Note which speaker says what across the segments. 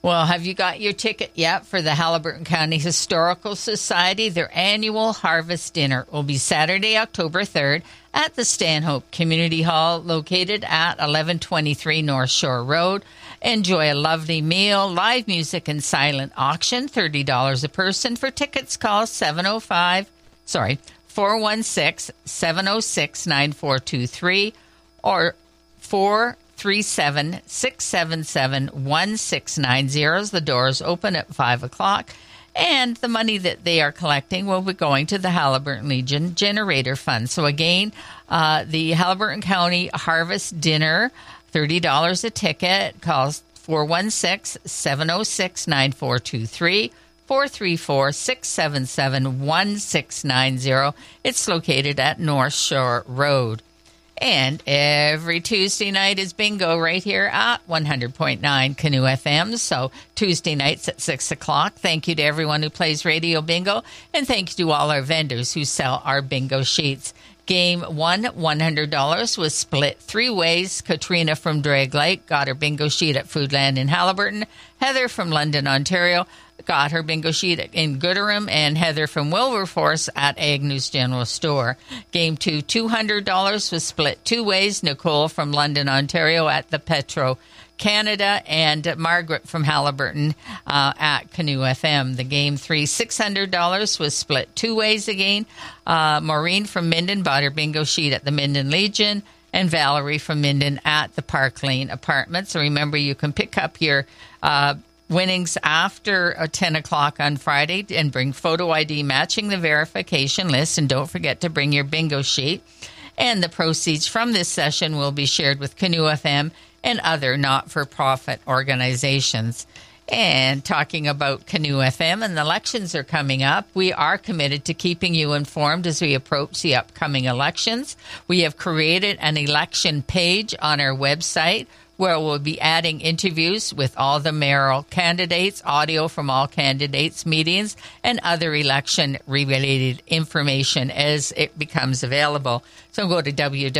Speaker 1: Well, have you got your ticket yet for the Haliburton County Historical Society? Their annual harvest dinner will be Saturday, October 3rd at the Stanhope Community Hall, located at 1123 North Shore Road. Enjoy a lovely meal, live music, and silent auction. $30 a person. For tickets, call 416-706-9423 or 437-677-1690. The doors open at 5 o'clock. And the money that they are collecting will be going to the Haliburton Legion Generator Fund. So again, the Haliburton County Harvest Dinner, $30 a ticket. Call 416-706-9423, 434-677-1690. It's located at North Shore Road. And every Tuesday night is bingo right here at 100.9 Canoe FM. So Tuesday nights at 6 o'clock. Thank you to everyone who plays radio bingo. And thank you to all our vendors who sell our bingo sheets. Game 1, $100, was split 3 ways. Katrina from Drag Lake got her bingo sheet at Foodland in Haliburton. Heather from London, Ontario, got her bingo sheet in Gooderham, and Heather from Wilberforce at Agnews General Store. Game 2, $200, was split 2 ways. Nicole from London, Ontario at the Petro Canada, and Margaret from Haliburton at Canoe FM. The Game 3, $600, was split 2 ways again. Maureen from Minden bought her bingo sheet at the Minden Legion, and Valerie from Minden at the Park Lane Apartments. So remember, you can pick up your winnings after 10 o'clock on Friday and bring photo ID matching the verification list. And don't forget to bring your bingo sheet. And the proceeds from this session will be shared with Canoe FM and other not-for-profit organizations. And talking about Canoe FM, and the elections are coming up, we are committed to keeping you informed as we approach the upcoming elections. We have created an election page on our website where we'll be adding interviews with all the mayoral candidates, audio from all candidates' meetings, and other election-related information as it becomes available. So go to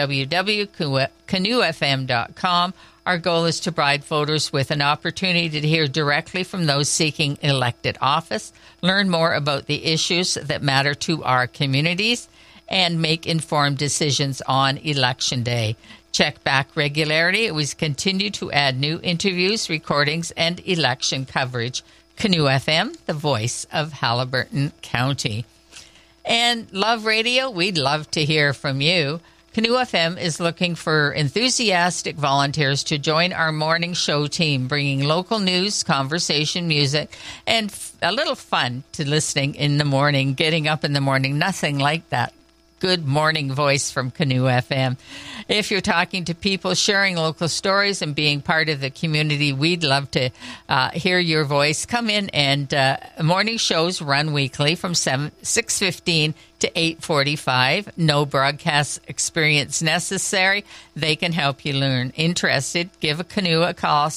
Speaker 1: www.canoefm.com. Our goal is to provide voters with an opportunity to hear directly from those seeking elected office, learn more about the issues that matter to our communities, and make informed decisions on Election Day. Check back regularly. We continue to add new interviews, recordings, and election coverage. Canoe FM, the voice of Haliburton County. And Love Radio, we'd love to hear from you. Canoe FM is looking for enthusiastic volunteers to join our morning show team, bringing local news, conversation, music, and a little fun to listening in the morning, getting up in the morning. Nothing like that good morning voice from Canoe FM. If you're talking to people, sharing local stories, and being part of the community, we'd love to hear your voice. Come in, and morning shows run weekly from 6:15 to 8:45. No broadcast experience necessary. They can help you learn. Interested? Give a Canoe a call,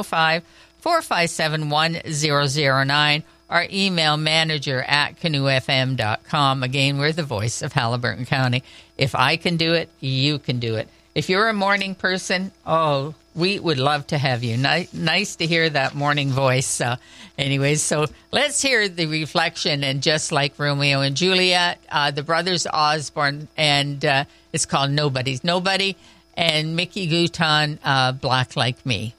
Speaker 1: 705-457-1009. Our email manager@canoefm.com. Again, we're the voice of Haliburton County. If I can do it, you can do it. If you're a morning person, we would love to have you. Nice to hear that morning voice. Anyways, so let's hear the reflection. And just like Romeo and Juliet, the brothers Osborne, and it's called Nobody's Nobody, and Mickey Gouton, Black Like Me.